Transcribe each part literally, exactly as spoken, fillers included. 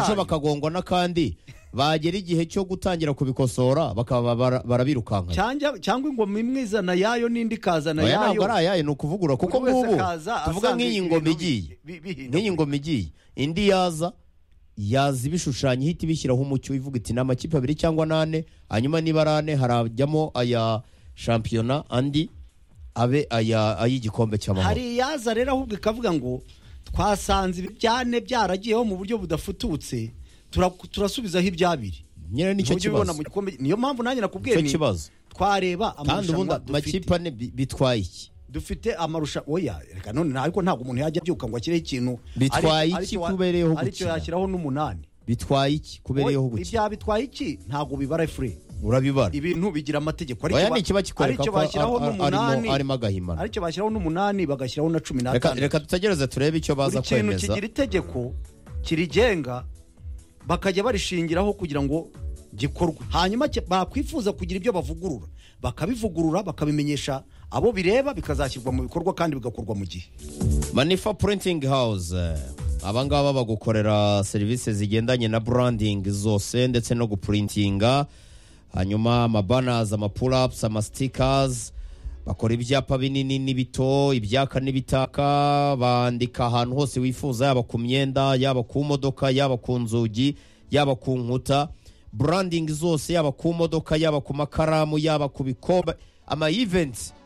ejo bakagongwa n'akandi bagera igihe cyo gutangira kubikosora bakaba barabirukanka cyangwa ingoma imwe izana yayo n'indi kazana yayo ntabwo ari ayayo ni ukuvugura kuko ngubu tuvuga nk'iyi ngoma igiye nk'iyi ngoma igiye indi yaza yaza ibishushanyo ihita ibishyiraho umucyo ivuga iti ni amakipe abiri cyangwa nane hanyuma niba ari ane harajyamo aya shampiyona andi abe aya ay'igikombe cy'amahoro. Hari yaza rero ahubwo ikavuga ngo twasanze ibyane byaragiyeho mu buryo budafututse turasubizaho ibyabiri nyine nicyo kibazo. Niyo mpamvu nanjye nakubwiye ni twareba amarushanwa makipe ane bitwaye iki dufite amarusha oya reka none ariko ntabwo umuntu yajya byuka ngo akireho ikintu bitwaye iki kubereyeho gukina aricyo yashyiraho n'umunani bitwaye iki kubereyeho gukina ibya bitwaye iki ntabwo bibara free urabibara ibintu bigira amategeko aricyo bashyiraho n'umunani arimo agahimana aricyo bashyiraho n'umunani bagashyiraho na cumi n'atanu. Reka tutegereze turebe icyo baza kwemeza. Ikintu kigira itegeko kirigenga bakajya barishingiraho kugira ngo gikorwe hanyuma bakwifuza kugira ibyo bavugurura bakabivugurura bakabimenyesha abo bireba bikazashyirwa mu bikorwa kandi bigakorwa mu gihe. Manifa Printing House abangaba bagukorera serivisi zigendanye na branding zose ndetse no guprintinga hanyuma amabanners amapull-ups amastickers bakora ibyapa binini n'ibito ibyaka n'ibitaka bandika ahantu hose wifuza yaba ku myenda yaba ku modoka yaba ku nzugi yaba ku nkuta branding zose yaba ku modoka yaba ku makaramu yaba ku bikombe ama events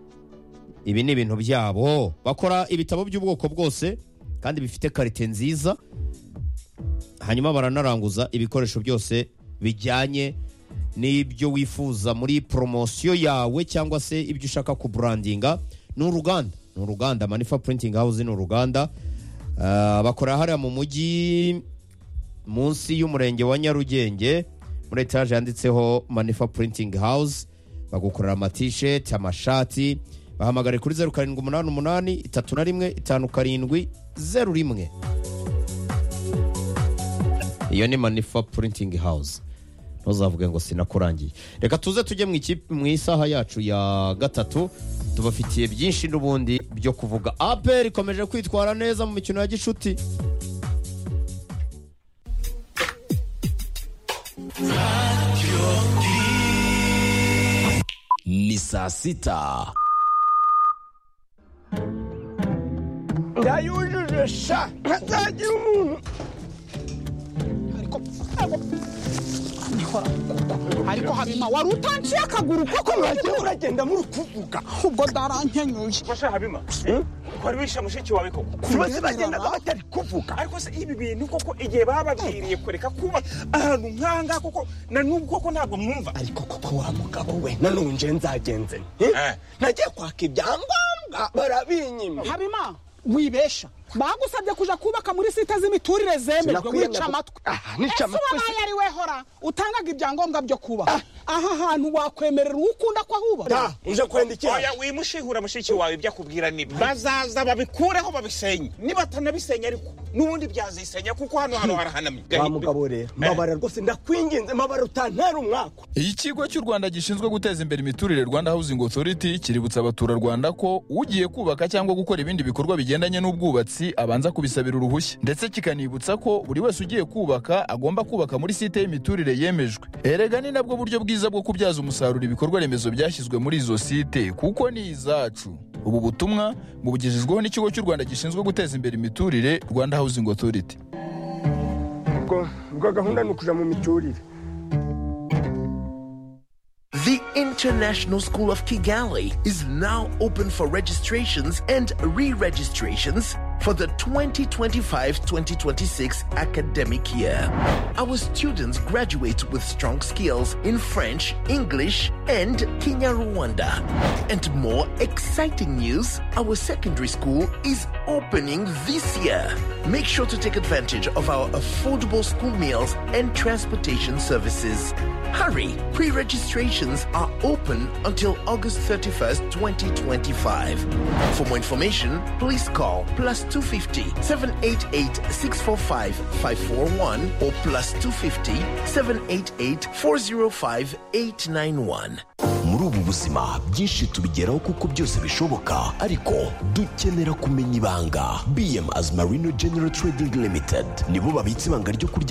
ibi ni ibintu byabo bakora ibitabo by'ubwoko bwose kandi bifite karite nziza hanyuma baranaranguza ibikoresho byose bijyanye n'ibyo wifuza muri promosiyo yawe cyangwa se ibyo ushaka ku brandinga. Ni uruganda ni uruganda Manifa Printing House ni uruganda uh, bakora hariya mu mujyi munsi y'umurenge wa Nyarugenge muri etage yanditseho Manifa Printing House bagukorera ama-t-shirt amashati bahamagare kuri zeru karindwi umunani umunani itatu na rimwe itanu karindwi zeru rimwe. Iyo ni Manifa Printing House ntuzavuge ngo sinakurangiye. Reka tuze tujye mu isaha yacu ya gatatu tubafitiye byinshi n'ubundi byo kuvuga. A P R ikomeje kwitwara neza mu mikino ya gishuti. Ni saa sita ndayujuje sha ntazagira umuntu ariko ariko habima wari utanciye akaguru koko wagiye uragenda muri kuvuga ubwo darankenyuye basha habima kwari wisha mushiki wawe koko kubaze bagenda batari kuvuga ariko se ibi bintu koko igihe bababwiriye kureka kuba ahantu nkanga koko na nubwo koko ntabwo mwumva ariko koko wa mugabo we nanunje nzagenze nagiye kwaka ibyangombwa barabinyima habima wibesha bagusabye kuja kubaka muri site z'imiturire zemejwe wica amatwi nica amatwi ese yari wehora utangaga ibyangombwa byo kuba aha hantu wakwemerera ukunda ko ahuba uje kwenda iki oya wimushihura mushiki wawe byakubwira nibi bazaza babikureho babisenye niba tanabisenya ariko nubundi byazisenya kuko hano hano harahanamye wa mugabo rero mabara rwose ndakwinginze mabara utantera umwako. Ikigo cy'u Rwanda gishinzwe guteza imbere imiturire Rwanda Housing Authority kiributsa abatura Rwanda ko ugiye kubaka cyangwa gukora ibindi bikorwa bigendanye n'ubwubatsi abanza kubisabira uruhushya ndetse kikanibutsa ko buri wese ugiye kubaka agomba kubaka muri site y'imiturire yemejwe. Erega ni nabwo buryo bwiza bwo kubyaza umusaruro ibikorwa remezo byashyizwe muri izo site kuko ni izacu. Ubu butumwa bubugejejweho n'ikigo cy'u Rwanda gishinzwe guteza imbere imiturire Rwanda Housing Authority. Ubwo gahunda ni ukuja mu miturire. The International School of Kigali is now open for registrations and re-registrations for the twenty twenty-five twenty twenty-six academic year. Our students graduate with strong skills in French, English, and Kinyarwanda. And more exciting news, our secondary school is opening this year. Make sure to take advantage of our affordable school meals and transportation services. Hurry! Pre-registrations are open until August thirty-first, twenty twenty-five. For more information, please call plus two fifty, seven eight eight, six four five, five four one or plus two fifty, seven eight eight, four zero five, eight nine one. Muri ubu buzima byinshi tubigeraho kuko byose bishoboka ariko dukenera kumenya ibanga. B M as Marino General Trading Limited nibo babitse ibanga ryo kurya